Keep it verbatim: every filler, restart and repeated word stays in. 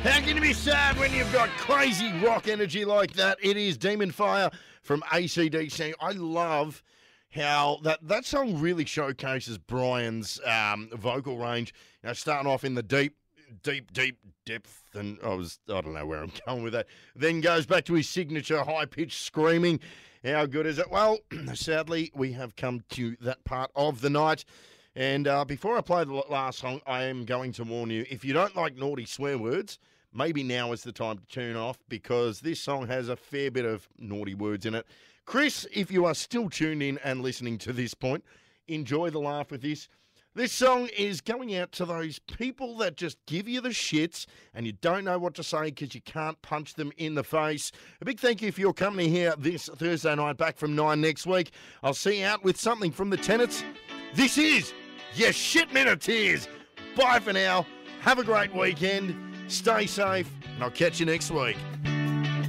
How can you be sad when you've got crazy rock energy like that? It is Demon Fire from A C D C. I love how that, that song really showcases Brian's um, vocal range. You know, starting off in the deep, deep, deep depth, and I was I don't know where I'm going with that. Then goes back to his signature high-pitched screaming. How good is it? Well, sadly, we have come to that part of the night. And uh, before I play the last song, I am going to warn you, if you don't like naughty swear words, maybe now is the time to tune off, because this song has a fair bit of naughty words in it. Chris, if you are still tuned in and listening to this point, enjoy the laugh with this. This song is going out to those people that just give you the shits and you don't know what to say because you can't punch them in the face. A big thank you for your company here this Thursday night, back from nine next week. I'll see you out with something from the Tenets. This is your shit minute tears. Bye for now. Have a great weekend. Stay safe, and I'll catch you next week.